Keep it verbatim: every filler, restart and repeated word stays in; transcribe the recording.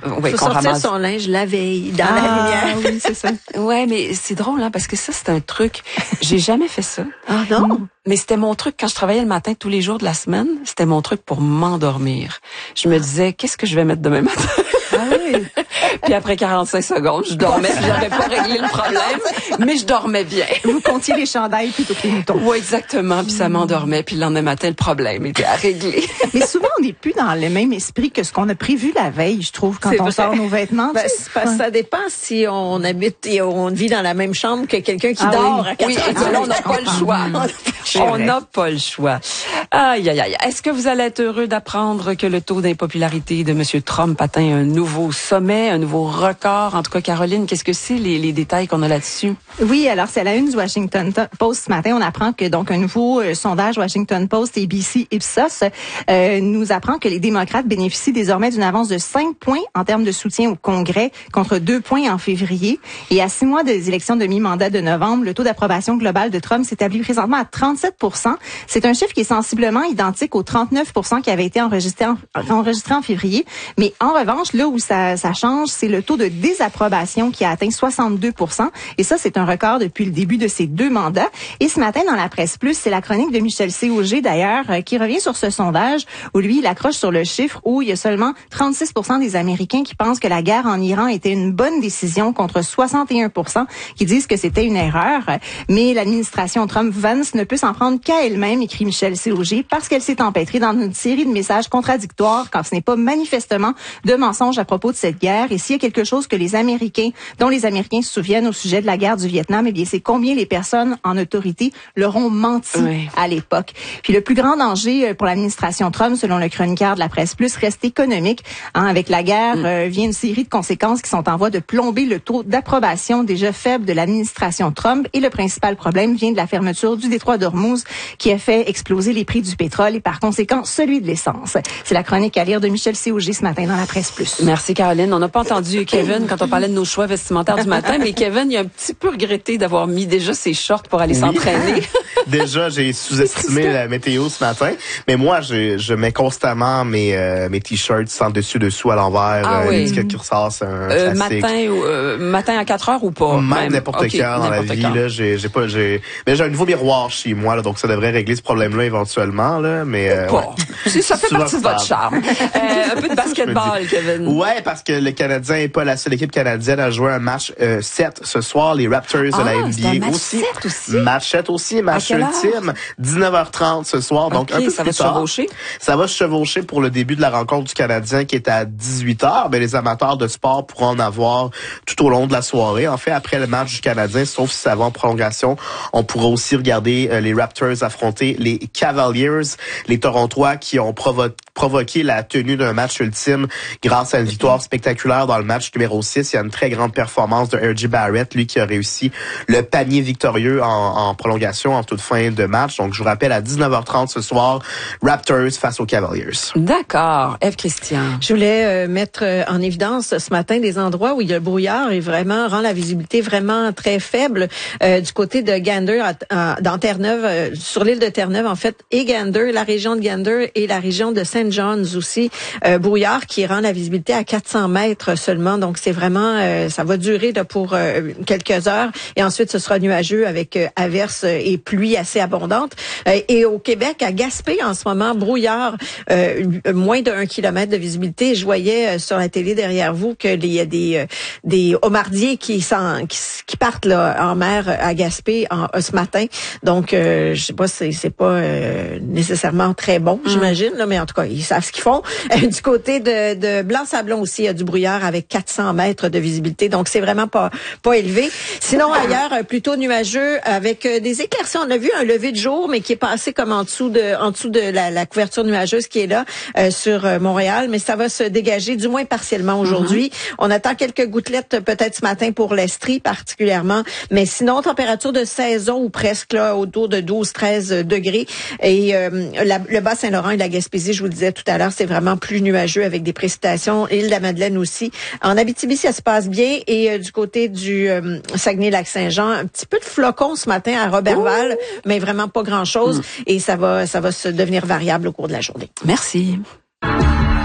ouais, faut qu'on sortir ramasse. son linge la veille, dans ah, la lumière. Oui, c'est ça. Ouais, mais c'est drôle, hein, parce que ça, c'est un truc. J'ai jamais fait ça. Ah non? Mais c'était mon truc quand je travaillais le matin tous les jours de la semaine. C'était mon truc pour m'endormir. Je me disais, qu'est-ce que je vais mettre demain matin? Ah oui. Puis après quarante-cinq secondes, je dormais. J'avais pas réglé le problème, mais je dormais bien. Vous comptiez les chandails plutôt que les moutons. Oui, exactement. Puis ça m'endormait. Puis le lendemain matin, le problème était à régler. Mais souvent, on n'est plus dans le même esprit que ce qu'on a prévu la veille, je trouve, quand C'est on vrai. sort nos vêtements. Ben, tu sais. c'est parce que ça dépend si on habite et on vit dans la même chambre que quelqu'un qui Ah dort oui. à quatre Oui, heures et du là, on matin. n'a pas le choix. C'est On vrai. n'a pas le choix. Aïe, aïe, aïe. Est-ce que vous allez être heureux d'apprendre que le taux d'impopularité de M. Trump atteint un nouveau sommet, un nouveau record? En tout cas, Caroline, qu'est-ce que c'est les, les détails qu'on a là-dessus? Oui, alors c'est à la une du Washington Post ce matin. On apprend que donc un nouveau euh, sondage Washington Post, A B C, Ipsos euh, nous apprend que les démocrates bénéficient désormais d'une avance de cinq points en termes de soutien au Congrès contre deux points en février. Et à six mois des élections de mi-mandat de novembre, le taux d'approbation globale de Trump s'établit présentement à trente-sept pour cent. C'est un chiffre qui est sensiblement identique aux trente-neuf pour cent qui avait été enregistré en, enregistré en février. Mais en revanche, là où ça, ça change, c'est le taux de désapprobation qui a atteint soixante-deux pour cent. Et ça, c'est un record depuis le début de ces deux mandats. Et ce matin, dans la presse plus, c'est la chronique de Michel C. Auger, d'ailleurs, euh, qui revient sur ce sondage où lui, il accroche sur le chiffre où il y a seulement trente-six pour cent des Américains qui pensent que la guerre en Iran était une bonne décision contre soixante et un pour cent qui disent que c'était une erreur. Mais l'administration Trump-Vance ne peut s'en prendre qu'à elle-même, écrit Michel C. Auger, parce qu'elle s'est empêtrée dans une série de messages contradictoires quand ce n'est pas manifestement de mensonges à propos de cette guerre. Et s'il y a quelque chose que les Américains, dont les Américains se souviennent au sujet de la guerre du Vietnam, eh bien, c'est combien les personnes en autorité leur ont menti oui. à l'époque. Puis le plus grand danger pour l'administration Trump, selon le chroniqueur de la presse plus, reste économique. Hein, avec la guerre, mm. euh, vient une série de conséquences qui sont en voie de plomber le taux d'approbation déjà faible de l'administration Trump. Et le principal problème vient de la fermeture du détroit d'Ormuz qui a fait exploser les prix du pétrole et par conséquent celui de l'essence. C'est la chronique à lire de Michel C. Auger ce matin dans la presse plus. Merci Caroline. On n'a pas entendu Kevin quand on parlait de nos choix vestimentaires du matin, mais Kevin, il a un petit peu regretté d'avoir mis déjà ses shorts pour aller Oui. s'entraîner. Déjà, j'ai sous-estimé la météo ce matin, mais moi, je, je mets constamment mes euh, mes t-shirts sans dessus dessous à l'envers, Ah euh, oui. l'étiquette qui ressort, c'est un Euh, classique. matin ou euh, matin à quatre heures ou pas? Même n'importe Okay, quelle heure dans la n'importe vie, quand. là, j'ai, j'ai pas, j'ai, mais j'ai un nouveau miroir chez moi, là, donc ça devrait régler ce problème-là éventuellement, là, mais, euh, Bon, ouais. Si ça fait Souvent partie de votre charme. Euh, un peu de basketball, Kevin. Ouais, parce que le Canadien n'est pas la seule équipe canadienne à jouer un match euh, sept ce soir. Les Raptors Ah, de la N c'est B A un match aussi. sept aussi. Match sept aussi, match quelle heure? ultime. dix-neuf heures trente ce soir, donc Ok, un peu ça plus va se tard. chevaucher. Ça va se chevaucher pour le début de la rencontre du Canadien qui est à dix-huit heures. Mais les amateurs de sport pourront en avoir tout au long de la soirée. En fait, après le match du Canadien, sauf si ça va en prolongation, on pourra aussi regarder euh, les Raptors affronter les Cavaliers, les Torontois qui ont provo- provoqué la tenue d'un match ultime grâce à une victoire spectaculaire dans le match numéro six. Il y a une très grande performance de R J Barrett, lui qui a réussi le panier victorieux en, en prolongation en toute fin de match. Donc, je vous rappelle, à dix-neuf heures trente ce soir, Raptors face aux Cavaliers. D'accord. Ève Christian. Je voulais euh, mettre euh, en évidence ce matin des endroits où il y a le brouillard et vraiment rend la visibilité vraiment très faible. Euh, du côté de Gander, à, à, dans Terre-Neuve, euh, sur l'île de Terre-Neuve, en fait, et Gander, la région de Gander et la région de Saint John's aussi. Euh, brouillard qui rend la visibilité à quatre cents mètres seulement. Donc, c'est vraiment, euh, ça va durer là, pour euh, quelques heures. Et ensuite, ce sera nuageux avec euh, averses et pluie assez abondantes. Euh, et au Québec, à Gaspé, en ce moment, brouillard, euh, moins d'un kilomètre de visibilité. Je voyais euh, sur la télé derrière vous qu'il y a des, euh, des homardiers qui, s'en, qui, qui partent là, en mer à Gaspé en, euh, ce matin. Donc, euh, je sais pas, c'est, c'est pas euh, nécessairement très bon, mm. j'imagine, là, mais en tout cas, ils savent ce qu'ils font. Euh, du côté de, de Blanc-Sablon aussi, il y a du brouillard avec quatre cents mètres de visibilité. Donc, c'est vraiment pas, pas élevé. Sinon, ailleurs, euh, plutôt nuageux avec euh, des éclaircies. On a vu un lever de jour, mais qui est passé comme en dessous de, en dessous de la, la couverture nuageuse qui est là euh, sur euh, Montréal. Mais ça va se dégager, du moins partiellement aujourd'hui. Mm-hmm. On attend quelques gouttelettes peut-être ce matin pour l'Estrie particulièrement. Mais sinon, température de saison ou presque là, autour de douze treize degrés. Et euh, la, le Bas-Saint-Laurent et la Gaspésie, je vous le disais tout à l'heure, c'est vraiment plus nuageux avec des précipitations. Île de la Madeleine aussi. En Abitibi, ça se passe bien. Et euh, du côté du euh, Saguenay-Lac-Saint-Jean, un petit peu de flocons ce matin à Roberval, oh! mais vraiment pas grand-chose. Mm. Et ça va, ça va se devenir variable au cours de la journée. Merci.